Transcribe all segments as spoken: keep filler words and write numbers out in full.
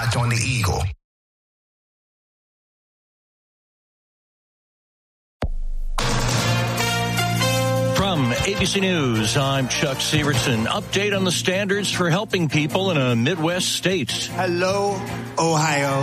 Locked on the Eagle. From A B C News, I'm Chuck Severson. Update on the standards for helping people in a Midwest state. Hello, Ohio.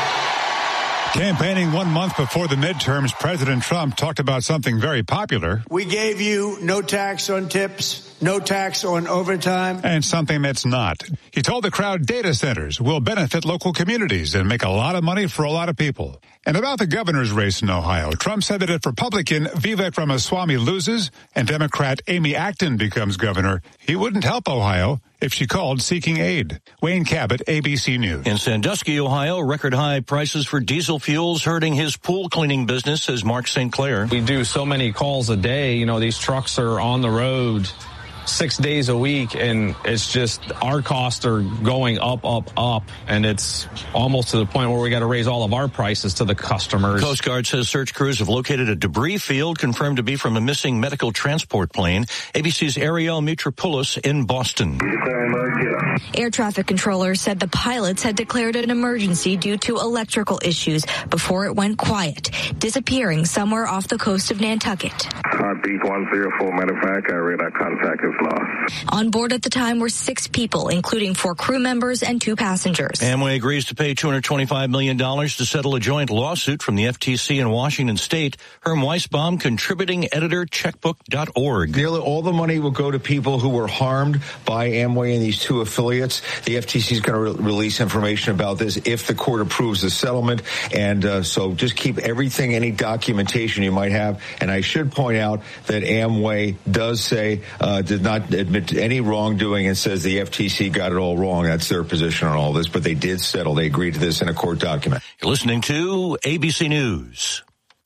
Campaigning one month before the midterms, President Trump talked about something very popular. We gave you no tax on tips, no tax on overtime. And something that's not. He told the crowd data centers will benefit local communities and make a lot of money for a lot of people. And about the governor's race in Ohio, Trump said that if Republican Vivek Ramaswamy loses and Democrat Amy Acton becomes governor, he wouldn't help Ohio if she called seeking aid. Wayne Cabot, A B C News. In Sandusky, Ohio, record high prices for diesel fuels hurting his pool cleaning business, says Mark Saint Clair. We do so many calls a day. You know, these trucks are on the road six days a week, and it's just our costs are going up, up, up, and it's almost to the point where we got to raise all of our prices to the customers. Coast Guard says search crews have located a debris field confirmed to be from a missing medical transport plane. A B C's Ariel Mitropoulos in Boston. Air traffic controllers said the pilots had declared an emergency due to electrical issues before it went quiet, disappearing somewhere off the coast of Nantucket. Heartbeat one zero four, matter of fact, our radar contact is lost. On board at the time were six people, including four crew members and two passengers. Amway agrees to pay two hundred twenty-five million dollars to settle a joint lawsuit from the F T C and Washington State. Herm Weisbaum, contributing editor, checkbook dot org. Nearly all the money will go to people who were harmed by Amway and these two affiliates. The F T C is going to re- release information about this if the court approves the settlement. And uh, so just keep everything, any documentation you might have. And I should point out that Amway does say, uh, did not admit to any wrongdoing and says the F T C got it all wrong. That's their position on all this. But they did settle. They agreed to this in a court document. You're listening to A B C News.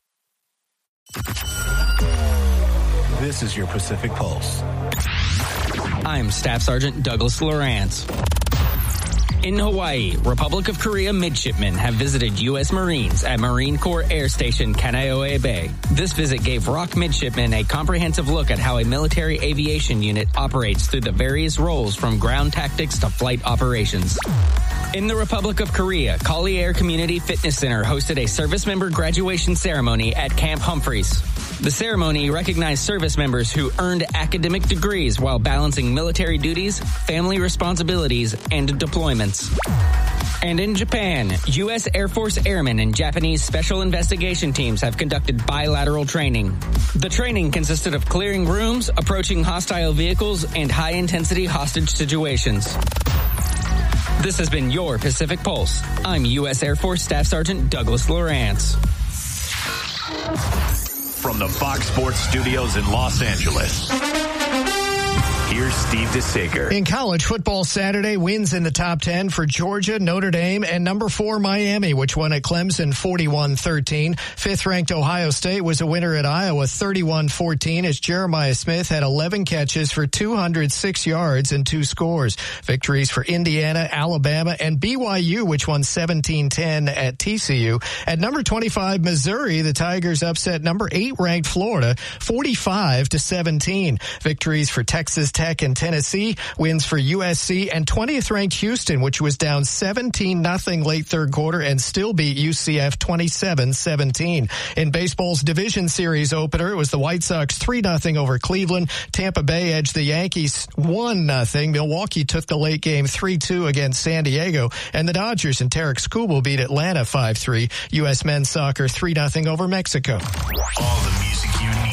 This is your Pacific Pulse. I'm Staff Sergeant Douglas Lawrence. In Hawaii, Republic of Korea midshipmen have visited U S Marines at Marine Corps Air Station Kaneohe Bay. This visit gave R O C midshipmen a comprehensive look at how a military aviation unit operates through the various roles from ground tactics to flight operations. In the Republic of Korea, Collier Community Fitness Center hosted a service member graduation ceremony at Camp Humphreys. The ceremony recognized service members who earned academic degrees while balancing military duties, family responsibilities, and deployments. And in Japan, U S Air Force airmen and Japanese special investigation teams have conducted bilateral training. The training consisted of clearing rooms, approaching hostile vehicles, and high-intensity hostage situations. This has been your Pacific Pulse. I'm U S Air Force Staff Sergeant Douglas Lawrence. From the Fox Sports Studios in Los Angeles, here's Steve DeSager. In college football Saturday, wins in the top ten for Georgia, Notre Dame, and number four Miami, which won at Clemson forty-one thirteen. Fifth-ranked Ohio State was a winner at Iowa thirty-one fourteen as Jeremiah Smith had eleven catches for two hundred six yards and two scores. Victories for Indiana, Alabama, and B Y U, which won seventeen ten at T C U. At number twenty-five, Missouri, the Tigers upset number eight-ranked Florida forty-five to seventeen. Victories for Texas Tech and Tennessee, wins for U S C, and twentieth-ranked Houston, which was down seventeen nothing late third quarter and still beat U C F twenty-seven seventeen. In baseball's division series opener, it was the White Sox three nothing over Cleveland. Tampa Bay edged the Yankees one nothing. Milwaukee took the late game three two against San Diego, and the Dodgers and Tarek Skubal beat Atlanta five three. U S men's soccer three nothing over Mexico. All the music you